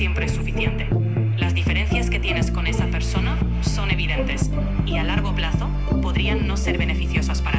siempre es suficiente. Las diferencias que tienes con esa persona son evidentes y a largo plazo podrían no ser beneficiosas para ti.